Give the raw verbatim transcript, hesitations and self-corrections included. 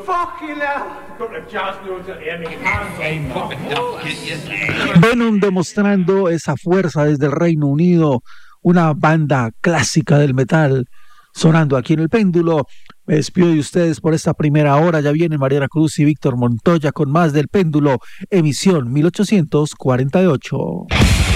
Venom demostrando esa fuerza desde el Reino Unido, una banda clásica del metal sonando aquí en El Péndulo. Me despido de ustedes por esta primera hora. Ya vienen Mariana Cruz y Víctor Montoya con más del Péndulo, emisión mil ochocientos cuarenta y ocho.